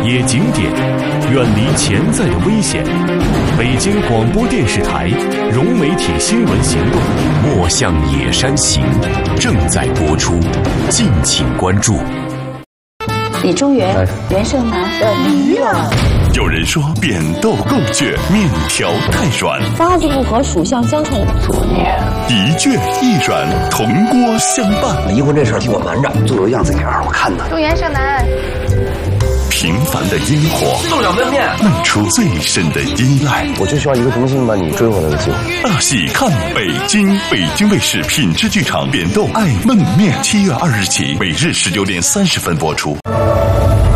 野景点，远离潜在的危险。北京广播电视台融媒体新闻行动《莫向野山行》正在播出，敬请关注。 李中原、袁胜男的梨了。 有人说扁豆够倔，面条太软， 八字不合，属相相冲。 作孽，一倔一软，铜锅相伴。 离婚这事儿替我瞒着，做个样子给二我看呢。 祝袁胜男。 平凡的烟火， 送两杯面， 漫出最深的依赖。 我就需要一个重新把你追回来的机会。 大戏看北京，北京卫视品质剧场扁豆爱焖面，7月2日起，每日19点30分播出。